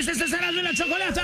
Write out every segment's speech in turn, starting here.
este es Erasmo y la Chocolata.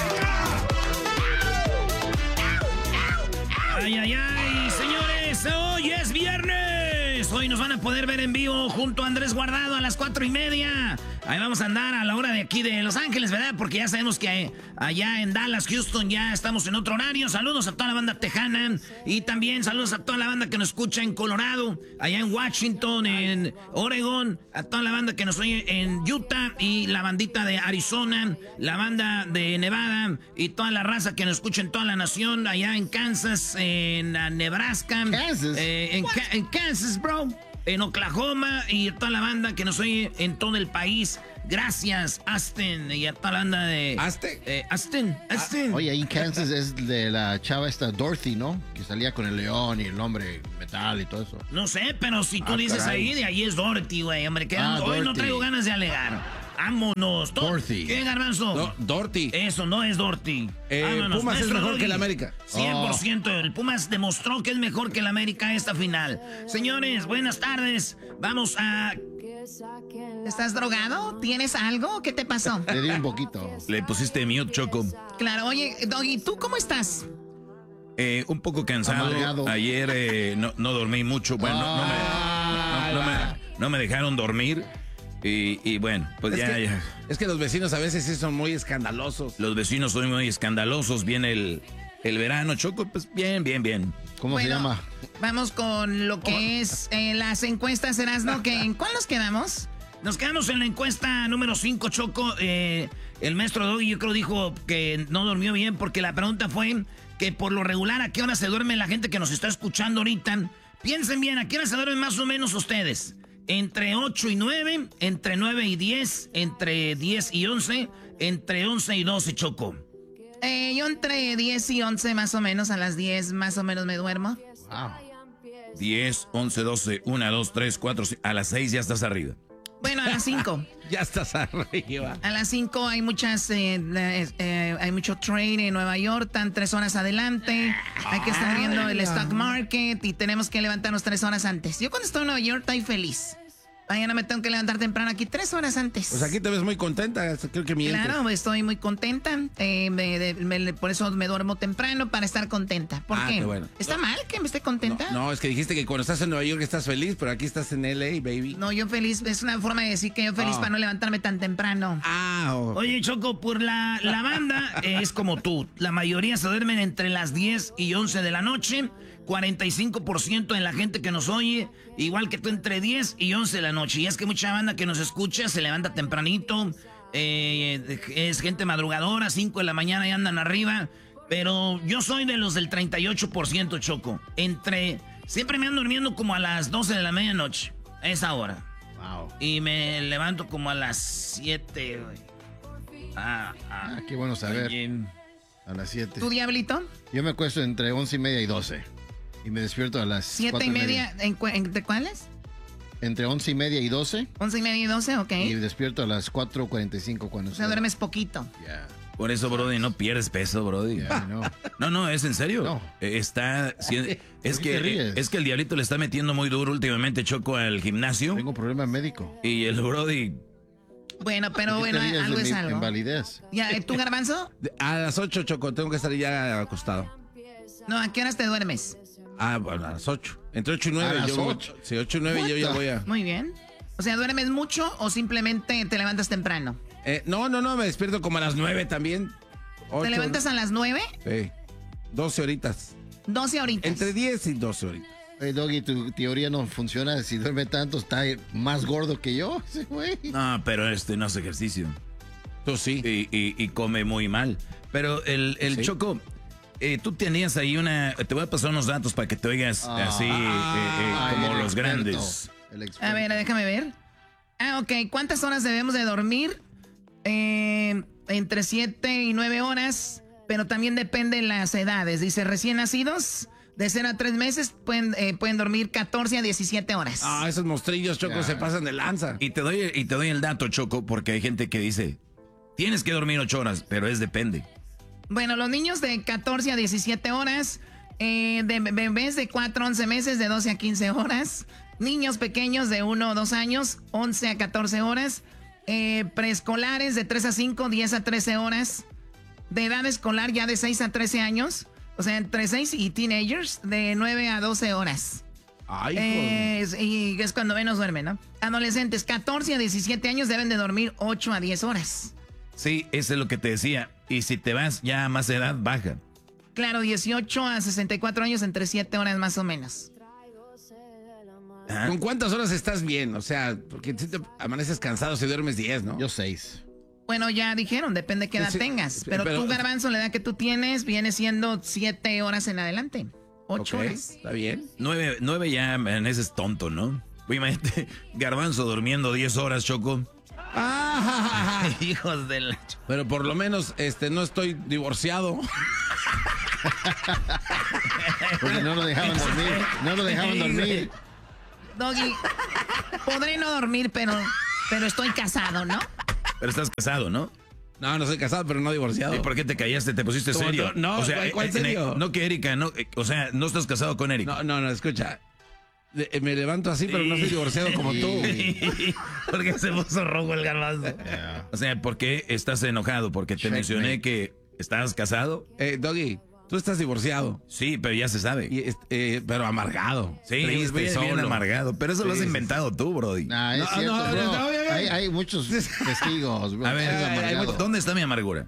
Ay, ay, ay, señores, hoy es viernes. Hoy nos van a poder ver en vivo junto a Andrés Guardado a las 4:30. Ahí vamos a andar a la hora de aquí de Los Ángeles, ¿verdad? Porque ya sabemos que allá en Dallas, Houston, ya estamos en otro horario. Saludos a toda la banda tejana y también saludos a toda la banda que nos escucha en Colorado, allá en Washington, en Oregon, a toda la banda que nos oye en Utah y la bandita de Arizona, la banda de Nevada y toda la raza que nos escucha en toda la nación, allá en Kansas, en Nebraska, Kansas. En Kansas, bro. En Oklahoma y a toda la banda que nos oye en todo el país. Gracias, Aston, y a toda la banda de... ¿Aston? Aston. Oye, ahí en Kansas es de la chava esta Dorothy, ¿no? Que salía con el león y el hombre metal y todo eso. No sé, pero si tú dices caray. ahí, de ahí es Dorothy, güey. Hombre, que hoy Dorothy. no traigo ganas de alegar. Vámonos. Dorothy. ¿Qué, Garbanzo? No, Dorothy. Eso no es Dorothy. Vámonos, Pumas es maestro mejor Doggy. que el América. 100%. El Pumas demostró que es mejor que el América esta final. Señores, buenas tardes. Vamos a... ¿Estás drogado? ¿Tienes algo? ¿Qué te pasó? Le di un poquito. Le pusiste mute, Choco. Claro, oye, Doggy, ¿tú cómo estás? Un poco cansado. Amargado. Ayer no dormí mucho. Bueno, no me dejaron dormir. Y bueno, pues ya. Es que los vecinos a veces sí son muy escandalosos. Los vecinos son muy escandalosos. Viene el verano, Choco. Pues bien. ¿Cómo se llama? Vamos con lo que es las encuestas, Erasmo. ¿En cuál nos quedamos? Nos quedamos en la encuesta número 5, Choco. El maestro Doggy yo creo dijo que no durmió bien porque la pregunta fue que por lo regular ¿a qué hora se duerme la gente que nos está escuchando ahorita? Piensen bien, ¿a qué hora se duermen más o menos ustedes? Entre 8 y 9, entre 9 y 10, entre 10 y 11, entre 11 y 12, Choco. Yo entre 10 y 11 más o menos, a las 10 más o menos me duermo. Wow. 10, 11, 12, 1, 2, 3, 4, 5. A las 6 ya estás arriba. Bueno, a las 5. Ya estás arriba. A las 5 hay hay mucho trade en Nueva York, están 3 horas adelante. Hay que estar viendo el stock market y tenemos que levantarnos 3 horas antes. Yo cuando estoy en Nueva York estoy feliz. Mañana me tengo que levantar temprano aquí 3 horas antes. Pues aquí te ves muy contenta, creo que mientes. Claro, estoy muy contenta. Por eso me duermo temprano, para estar contenta. ¿Por qué? Qué bueno. ¿Está mal que me esté contenta? No, es que dijiste que cuando estás en Nueva York estás feliz, pero aquí estás en LA, baby. No, yo feliz. Es una forma de decir que yo feliz para no levantarme tan temprano. Oye, Choco, por la banda es como tú. La mayoría se duermen entre las 10 y 11 de la noche. 45% de la gente que nos oye, igual que tú, entre 10 y 11 de la noche. Y es que mucha banda que nos escucha se levanta tempranito. Es gente madrugadora, 5 de la mañana y andan arriba. Pero yo soy de los del 38%, Choco. Siempre me ando durmiendo como a las 12 de la medianoche, a esa hora. Wow. Y me levanto como a las 7, güey. Qué bueno saber. Oye, A las 7. ¿Tu diablito? Yo me acuesto entre 11:30 y 12. Y me despierto a las 7:30. ¿Entre cuáles? Entre 11:30 y 12. 11:30 y 12, ok. Y despierto a las 4:45 cuando O sea, duermes poquito. Ya. Por eso, Brody, no pierdes peso, Brody. Ya, no. No, es en serio. No. Es qué te ríes? que el diablito le está metiendo muy duro últimamente, Choco, al gimnasio. Tengo problema médico. Y el Brody... Bueno, pero ¿Por qué te ríes algo de es mi algo. invalidez? Ya, ¿tú, Garbanzo? A las 8, Choco, tengo que estar ya acostado. No, ¿a qué horas te duermes? Bueno, a las 8. Entre 8 y 9. ¿A las yo 8? Sí, 8 y 9 yo ya voy a... Muy bien. O sea, ¿duermes mucho o simplemente te levantas temprano? No, me despierto como a las 9 también. ¿Te 8, levantas a las 9? Sí. 12 horitas. 12 horitas. Entre 10 y 12 horitas. Hey, Doggy, tu teoría no funciona. Si duerme tanto, está más gordo que yo, ese güey. No, pero no hace ejercicio. Tú sí. Y come muy mal. Pero el Sí. Choco, tú tenías ahí te voy a pasar unos datos para que te oigas así como el los experto, grandes. el experto. A ver, déjame ver. Ok. ¿Cuántas horas debemos de dormir? Entre 7 y 9 horas, pero también depende de las edades. Dice, recién nacidos, de 0 a 3 meses, pueden dormir 14 a 17 horas. Esos mostrillos, Choco, se pasan de lanza. Y te doy el dato, Choco, porque hay gente que dice, tienes que dormir 8 horas, pero depende. Bueno, los niños de 14 a 17 horas, de bebés de 4 a 11 meses, de 12 a 15 horas, niños pequeños de 1 o 2 años, 11 a 14 horas, Preescolares de 3 a 5, 10 a 13 horas. De edad escolar ya de 6 a 13 años. O sea, entre 6 y teenagers de 9 a 12 horas. Ay, y es cuando menos duermen, ¿no? Adolescentes, 14 a 17 años deben de dormir 8 a 10 horas. Sí, eso es lo que te decía. Y si te vas ya a más edad, baja. Claro, 18 a 64 años entre 7 horas más o menos. ¿Con cuántas horas estás bien? O sea, porque si te amaneces cansado si duermes 10, ¿no? Yo 6. Bueno, ya dijeron, depende de qué edad Sí, tengas. Pero tú, Garbanzo, la edad que tú tienes viene siendo 7 horas en adelante. 8 Ok, horas. está bien. 9 ya amaneces tonto, ¿no? Imagínate, Garbanzo durmiendo 10 horas, Choco. Hijos de la... Pero por lo menos no estoy divorciado. Porque no lo dejaban dormir. No lo dejaban dormir. Doggy, podré no dormir, pero estoy casado, ¿no? Pero estás casado, ¿no? No, no soy casado, pero no divorciado. ¿Y por qué te callaste? ¿Te pusiste ¿Cómo serio? no, o sea, ¿cuál serio? No que Erika, no, o sea, no estás casado con Erika. No, escucha. Me levanto así, pero no soy divorciado como tú. ¿Por qué se puso rojo el Garbanzo? O sea, ¿por qué estás enojado? Porque te mencioné que estabas casado. Doggy, tú estás divorciado. Sí, pero ya se sabe. Pero amargado. Sí, triste, bien solo. amargado. Pero eso lo has inventado tú, Brody. Nah, es cierto, bro. Hay muchos testigos, bro. A ver, Es amargado. ¿dónde está mi amargura?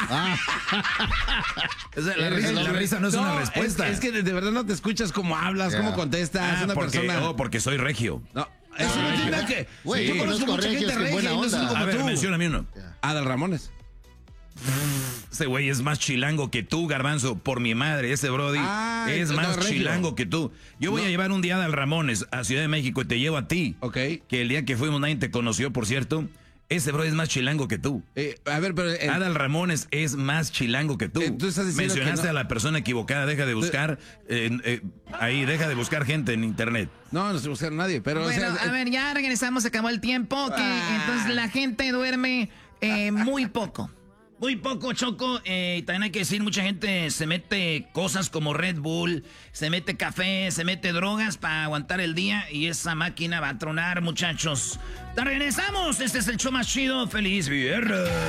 O sea, la risa no es una respuesta. Es que de verdad no te escuchas cómo hablas, cómo contestas. Una persona. porque soy regio. No, eso no tiene nada que. Güey, yo yo conozco conozco mucha regios gente que buena regia y no son onda. como A ver, tú. mencióname uno. Adal Ramones. Ese güey es más chilango que tú, Garbanzo. Por mi madre, ese Brody es no, más regio. chilango que tú. Yo voy a llevar un día a Adal Ramones a Ciudad de México y te llevo a ti. Ok. Que el día que fuimos nadie te conoció, por cierto. Ese Brody es más chilango que tú. A ver, pero. Adal Ramones es más chilango que tú. Tú estás diciendo Mencionaste que no. a la persona equivocada. Deja de buscar. Ahí, deja de buscar gente en internet. No estoy buscando a nadie, pero. Bueno, o sea, a ver, ya regresamos, se acabó el tiempo. Entonces la gente duerme muy poco. Muy poco, Choco. También hay que decir, mucha gente se mete cosas como Red Bull, se mete café, se mete drogas para aguantar el día y esa máquina va a tronar, muchachos. Regresamos. Este es el show más chido. ¡Feliz viernes!